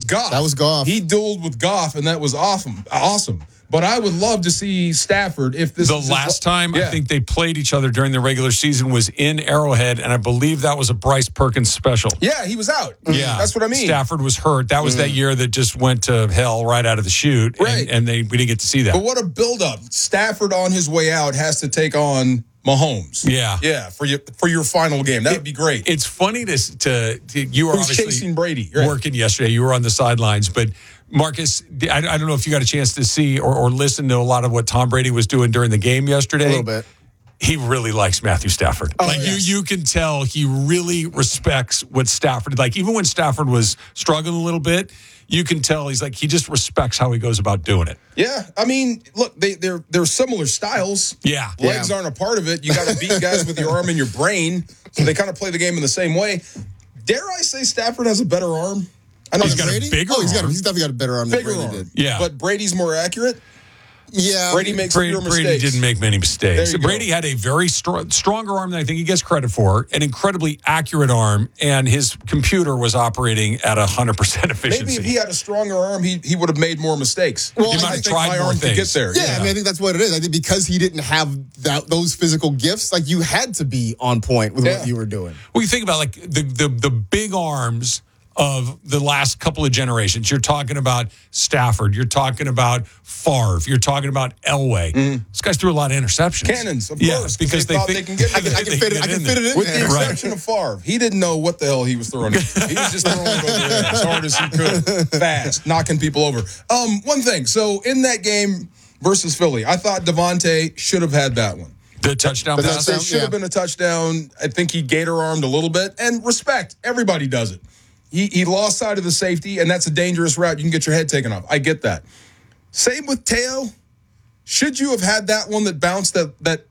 Goff. That was Goff. He dueled with Goff, and that was awesome. But I would love to see Stafford if this The last time I think they played each other during the regular season was in Arrowhead, and I believe that was a Bryce Perkins special. Yeah, he was out. Yeah. That's what I mean. Stafford was hurt. That was that year that just went to hell right out of the chute, Right. and we didn't get to see that. But what a buildup. Stafford on his way out has to take on Mahomes. Yeah. For your final game. That would be great. It's funny to you were Who's obviously chasing Brady? Right. working yesterday. You were on the sidelines, but Marcus, I don't know if you got a chance to see or listen to a lot of what Tom Brady was doing during the game yesterday. A little bit. He really likes Matthew Stafford. You can tell he really respects what Stafford, like even when Stafford was struggling a little bit, you can tell he just respects how he goes about doing it. Yeah, I mean, look, they're similar styles. Yeah. Legs aren't a part of it. You got to beat guys with your arm and your brain, so they kind of play the game in the same way. Dare I say Stafford has a better arm? I know He's got a bigger arm. He's definitely got a better arm than bigger Brady arm. did. Yeah. But Brady's more accurate. Yeah. Brady makes fewer mistakes. Brady didn't make many mistakes. There you Brady go. had a very stronger arm than I think he gets credit for, an incredibly accurate arm, and his computer was operating at 100% efficiency. Maybe if he had a stronger arm, he would have made more mistakes. Well, He might I have think tried my more arm things. could get there. Yeah, I mean, I think that's what it is. I think because he didn't have those physical gifts, like you had to be on point with what you were doing. Well, you think about like the big arms of the last couple of generations. You're talking about Stafford. You're talking about Favre. You're talking about Elway. This guy's threw a lot of interceptions. Cannons, of course, because they they thought think they can get I can fit it in With there. the exception of Favre, he didn't know what the hell he was throwing. He was just throwing it over there as hard as he could, fast, knocking people over. One thing, so in that game versus Philly, I thought Devontae should have had that one. The touchdown pass. It should have been a touchdown. I think he gator-armed a little bit. And respect, everybody does it. He lost sight of the safety, and that's a dangerous route. You can get your head taken off. I get that. Same with Teo. Should you have had that one that bounced that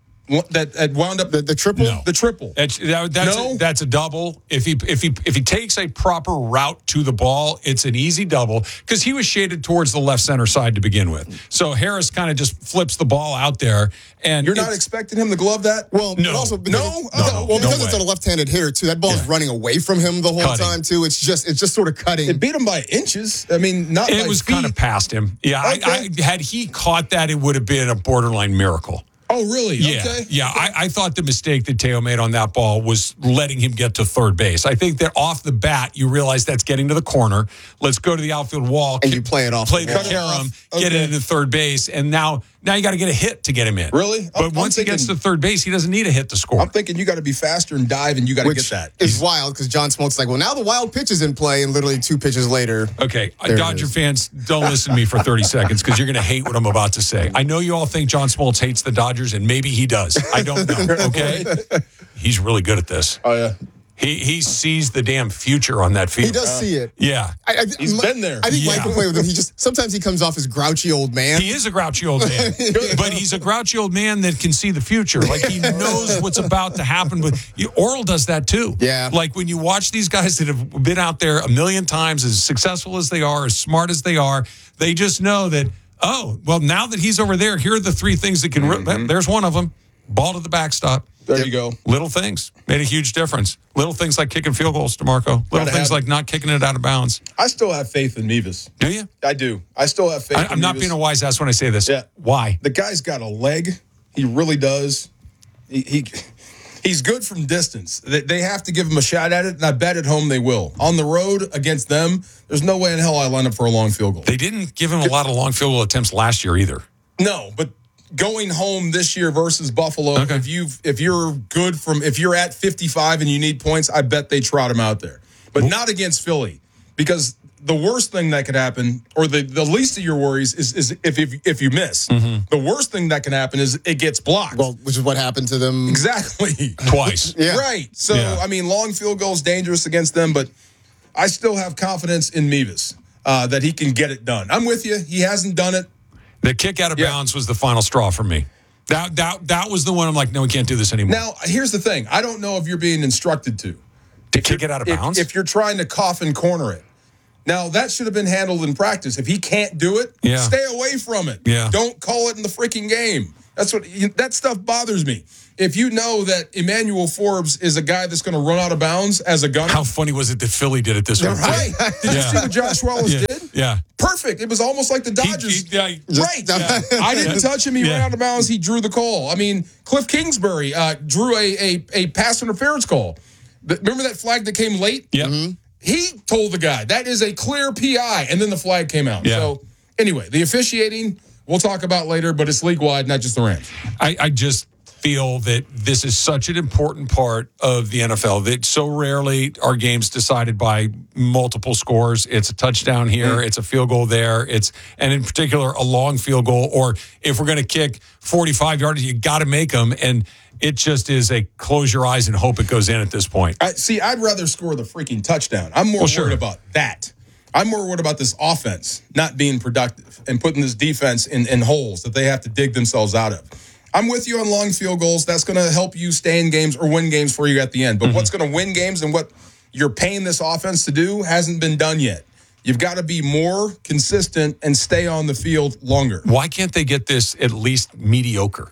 wound up The triple? No. the triple? That's a double. If he takes a proper route to the ball, it's an easy double because he was shaded towards the left center side to begin with. So Harris kind of just flips the ball out there, and You're not expecting him to glove that? Well, No. but also No? because it's way. a left-handed hitter too. That ball's running away from him the whole Cutting. time too. It's just sort of cutting. It beat him by inches. I mean, not it by was feet. kind of past him. Yeah, Okay. had he caught that, it would have been a borderline miracle. Oh, really? Yeah, Okay. yeah. I thought the mistake that Teo made on that ball was letting him get to third base. I think that off the bat, you realize that's getting to the corner. Let's go to the outfield wall. And you play it off Play the the wall. carom, Okay. get it into third base, and now you got to get a hit to get him in. Really? But I'm once he gets to thinking- third base, he doesn't need a hit to score. I'm thinking you got to be faster and dive, and you got to get Which that. is wild because John Smoltz like, well, now the wild pitch is in play, and literally 2 pitches later. Okay, There it Dodger is. fans, don't listen to me for 30 seconds because you're going to hate what I'm about to say. I know you all think John Smoltz hates the Dodgers, and maybe he does. I don't know, okay? He's really good at this. Oh, yeah. He sees the damn future on that field. He does see it. Yeah. He's been there. I think Yeah. Mike can play with him. Sometimes he comes off as grouchy old man. He is a grouchy old man, but he's a grouchy old man that can see the future. Like he knows what's about to happen. But Oral does that too. Yeah. Like when you watch these guys that have been out there a million times, as successful as they are, as smart as they are, they just know that, oh, well, now that he's over there, here are the 3 things that can, there's one of them, ball to the backstop. There you go. Little things made a huge difference. Little things like kicking field goals, DeMarco. Little Gotta things have like not kicking it out of bounds. I still have faith in Mevis. Do you? I do. I still have faith in I'm not Mevis. being a wise ass when I say this. Yeah. Why? The guy's got a leg. He really does. He's good from distance. They have to give him a shot at it, and I bet at home they will. On the road against them, there's no way in hell I line up for a long field goal. They didn't give him a lot of long field goal attempts last year either. No, but going home this year versus Buffalo, Okay. if you're at 55 and you need points, I bet they trot him out there. But not against Philly, because the worst thing that could happen, or the least of your worries, is if you miss. The worst thing that can happen is it gets blocked. Well, which is what happened to them. Exactly. Twice. Yeah. Right. So, Yeah. I mean, long field goals dangerous against them, but I still have confidence in Mevis that he can get it done. I'm with you. He hasn't done it. The kick out of bounds was the final straw for me. That was the one I'm like, no, we can't do this anymore. Now, here's the thing. I don't know if you're being instructed to kick it out of bounds? If you're trying to coffin corner it. Now, that should have been handled in practice. If he can't do it, Yeah. stay away from it. Yeah. Don't call it in the freaking game. That stuff bothers me. If you know that Emmanuel Forbes is a guy that's going to run out of bounds as a gunner. How funny was it that Philly did it this way? Right. Did you see what Josh Wallace did? Yeah. Perfect. It was almost like the Dodgers. Right. I didn't touch him. He ran out of bounds. He drew the call. I mean, Cliff Kingsbury drew a pass interference call. Remember that flag that came late? Yeah. Mm-hmm. He told the guy, that is a clear PI. And then the flag came out. Yeah. So, anyway, the officiating, we'll talk about later, but it's league-wide, not just the Rams. I just feel that this is such an important part of the NFL that so rarely are games decided by multiple scores. It's a touchdown here, it's a field goal there, and in particular a long field goal, or if we're going to kick 45 yards, you got to make them, and it just is a close your eyes and hope it goes in at this point. I'd rather score the freaking touchdown. I'm more worried about that. I'm more worried about this offense not being productive and putting this defense in holes that they have to dig themselves out of. I'm with you on long field goals. That's going to help you stay in games or win games for you at the end. But what's going to win games and what you're paying this offense to do hasn't been done yet. You've got to be more consistent and stay on the field longer. Why can't they get this at least mediocre?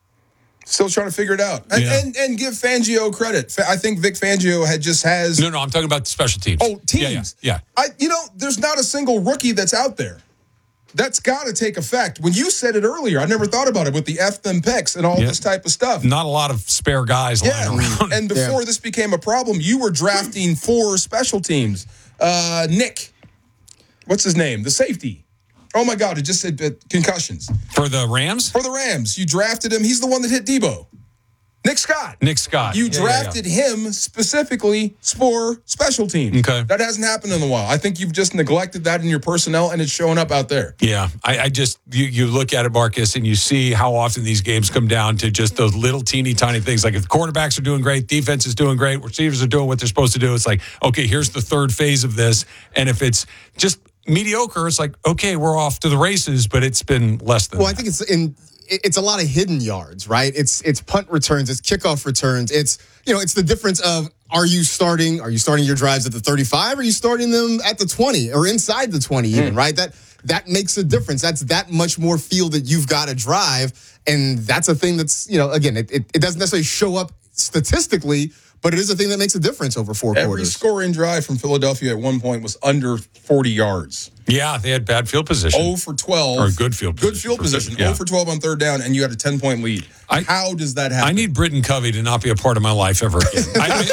Still trying to figure it out. And give Fangio credit. I think Vic Fangio has... No, I'm talking about the special teams. Oh, teams. Yeah. There's not a single rookie that's out there. That's got to take effect. When you said it earlier, I never thought about it with the F them picks and all this type of stuff. Not a lot of spare guys lying around. And before this became a problem, you were drafting 4 special teams. Nick, what's his name? The safety. Oh, my God, it just said concussions. For the Rams? For the Rams. You drafted him. He's the one that hit Debo. Nick Scott. You drafted him specifically for special teams. Okay. That hasn't happened in a while. I think you've just neglected that in your personnel, and it's showing up out there. Yeah. I just, you look at it, Marcus, and you see how often these games come down to just those little teeny tiny things. Like if the quarterbacks are doing great, defense is doing great, receivers are doing what they're supposed to do. It's like, okay, here's the third phase of this. And if it's just mediocre, it's like, okay, we're off to the races, but it's been less than that. I think it's a lot of hidden yards, right? It's punt returns, it's kickoff returns. It's the difference of are you starting your drives at the 35? Or are you starting them at the 20 or inside the 20 even, right? That makes a difference. That's that much more field that you've got to drive. And that's a thing that's, again, it doesn't necessarily show up statistically, but it is a thing that makes a difference over 4 quarters. Every scoring drive from Philadelphia at one point was under 40 yards. Yeah, they had bad field position. 0 for 12. Or good field position. Good field position. 0 for 12 on third down, and you had a 10-point lead. How does that happen? I need Britton Covey to not be a part of my life ever again.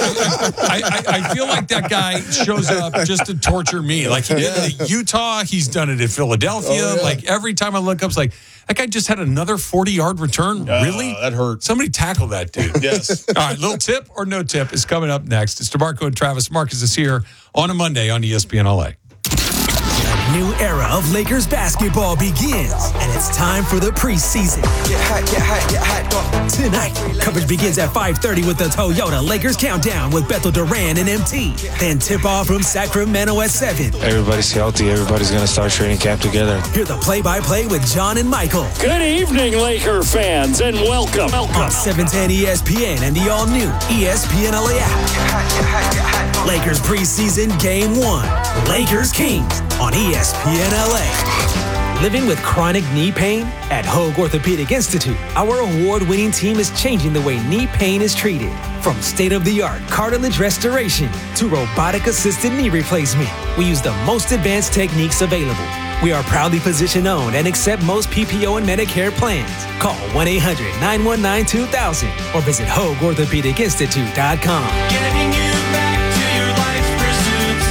I feel like that guy shows up just to torture me. Like he did it at Utah. He's done it at Philadelphia. Like every time I look up, it's like, that guy just had another 40-yard return? Really? That hurt. Somebody tackle that dude. Yes. All right, little tip or no tip is coming up next. It's DeMarco and Travis. Marcus is here on a Monday on ESPN LA. A new era of Lakers basketball begins, and it's time for the preseason. Get hot. Tonight, coverage begins at 5:30 with the Toyota Lakers Countdown with Bethel Duran and MT. Then tip-off from Sacramento at 7. Everybody's healthy. Everybody's going to start training camp together. Hear the play-by-play with John and Michael. Good evening, Laker fans, and welcome. On 710 ESPN and the all-new ESPN LA app. Lakers preseason Game 1. Lakers Kings on ESPN LA. Living with chronic knee pain? At Hoag Orthopedic Institute, our award-winning team is changing the way knee pain is treated. From state-of-the-art cartilage restoration to robotic-assisted knee replacement, we use the most advanced techniques available. We are proudly physician-owned and accept most PPO and Medicare plans. Call 1-800-919-2000 or visit HoagOrthopedicInstitute.com. Getting you back to your life's pursuits.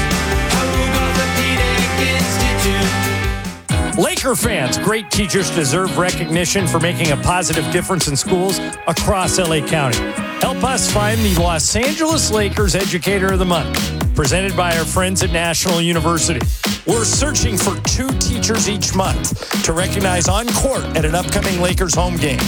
Hoag Orthopedic Institute. Laker fans, great teachers deserve recognition for making a positive difference in schools across LA County. Help us find the Los Angeles Lakers Educator of the Month, presented by our friends at National University. We're searching for 2 teachers each month to recognize on court at an upcoming Lakers home game.